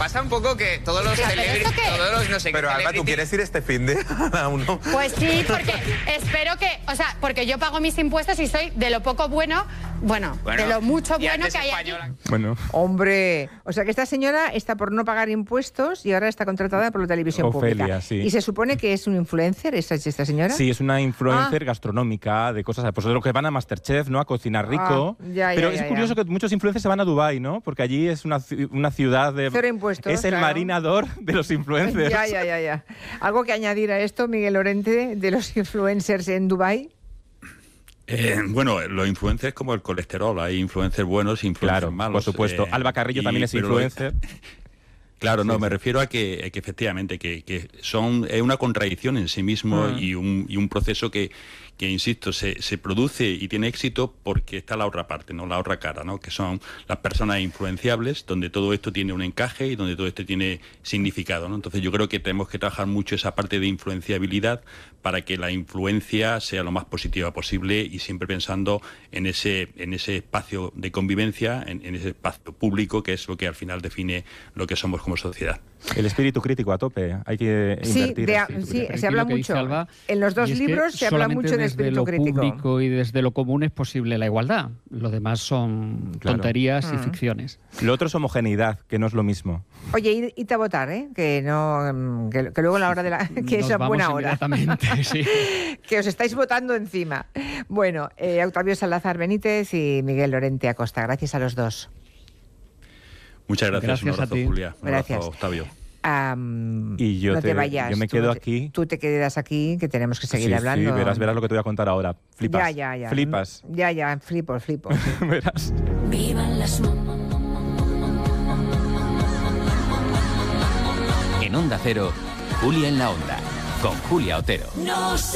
pasa un poco que todos los celebrities, todos los no sé qué. Pero Alba, ¿tú quieres ir este finde a uno? Pues sí, porque espero que, o sea, porque yo pago mis impuestos y soy de lo poco bueno, de lo mucho bueno que hay aquí. Bueno. Hombre, o sea que esta señora está por no pagar impuestos y ahora está contratada por la televisión Ofelia, pública. sí. Y se supone que es un influencer, esta señora. Sí, es una influencer gastronómica de cosas, pues de lo que van a MasterChef, ¿no? A cocinar rico. Pero es curioso que muchos influencers se van a Dubái, ¿no? Porque allí es una ciudad de... Cero impuestos, es el claro. marinador de los influencers. Ya. ¿Algo que añadir a esto, Miguel Lorente, de los influencers en Dubái? Bueno, los influencers como el colesterol, hay influencers buenos e influencers malos. Por supuesto. Alba Carrillo también es influencer. Claro, no, me refiero a que efectivamente que es una contradicción en sí mismo y un proceso que insisto, se produce y tiene éxito porque está la otra parte, ¿no? La otra cara, ¿no? Que son las personas influenciables, donde todo esto tiene un encaje y donde todo esto tiene significado, ¿no? Entonces yo creo que tenemos que trabajar mucho esa parte de influenciabilidad para que la influencia sea lo más positiva posible y siempre pensando en ese espacio de convivencia, en ese espacio público, que es lo que al final define lo que somos como sociedad. El espíritu crítico a tope, hay que invertir. Sí, se habla mucho. En los dos libros se habla mucho de espíritu crítico. Desde lo público y desde lo común es posible la igualdad. Lo demás son tonterías y ficciones. Lo otro es homogeneidad, que no es lo mismo. Oye, id a votar, ¿eh? Que luego a la hora de la... que es a buena hora. Sí. Que os estáis votando encima. Bueno, Octavio Salazar Benítez y Miguel Lorente Acosta. Gracias a los dos. Muchas gracias. Un abrazo, a ti. Julia. Un Gracias. abrazo, Octavio. Y yo no te vayas. Yo me quedo aquí. Tú te quedas aquí, que tenemos que seguir hablando. Sí, verás lo que te voy a contar ahora. Flipas. Ya. Flipas. Ya, flipo. Verás. Vivan las En Onda Cero, Julia en la Onda, con Julia Otero. No sé.